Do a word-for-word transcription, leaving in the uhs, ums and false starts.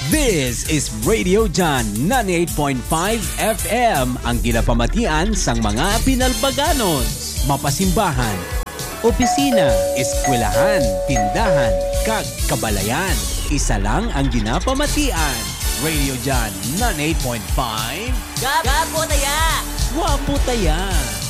This is Radio John ninety-eight point five F M, ang ginapamatian sang mga Pinalbaganon. Mapasimbahan, opisina, eskwelahan, tindahan, kag kabalayan. Isa lang ang ginapamatian. Radio John ninety-eight point five. Gapo taya! Wapo taya!